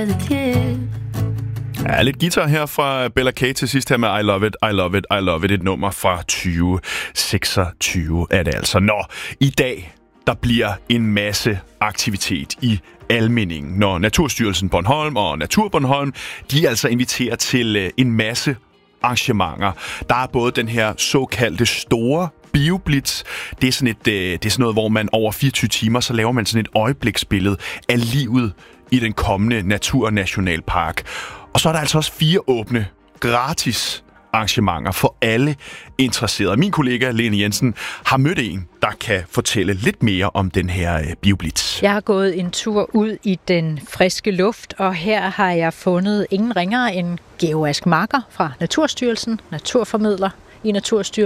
Ja, lidt guitar her fra Bella K til sidst her med I Love It, I Love It, I Love It. Et nummer fra 2026 er det altså. Nå, i dag der bliver en masse aktivitet i Almindingen, når Naturstyrelsen Bornholm og Natur Bornholm, de altså inviterer til en masse arrangementer. Der er både den her såkaldte store BioBlitz. Det er sådan noget, hvor man over 24 timer, så laver man sådan et øjebliksbillede af livet i den kommende Naturnationalpark. Og så er der altså også 4 åbne, gratis arrangementer for alle interesserede. Min kollega Lene Jensen har mødt en, der kan fortælle lidt mere om den her BioBlitz. Jeg har gået en tur ud i den friske luft, og her har jeg fundet ingen ringere end Georg Ask Marker fra Naturstyrelsen, naturformidler i Naturstyrelsen.